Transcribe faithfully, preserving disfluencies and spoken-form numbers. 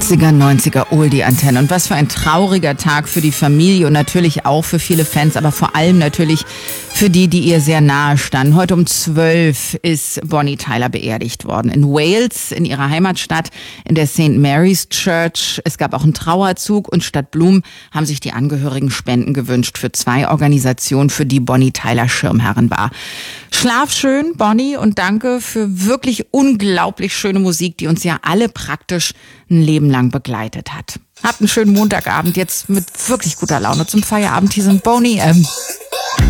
achtziger, neunziger Oldie-Antenne. Und was für ein trauriger Tag für die Familie und natürlich auch für viele Fans, aber vor allem natürlich für die, die ihr sehr nahe standen. Heute um zwölf ist Bonnie Tyler beerdigt worden. In Wales, in ihrer Heimatstadt, in der Saint Mary's Church. Es gab auch einen Trauerzug und statt Blumen haben sich die Angehörigen Spenden gewünscht für zwei Organisationen, für die Bonnie Tyler Schirmherrin war. Schlaf schön, Bonnie, und danke für wirklich unglaublich schöne Musik, die uns ja alle praktisch ein Leben lang begleitet hat. Habt einen schönen Montagabend jetzt mit wirklich guter Laune zum Feierabend. Hier sind Boney M.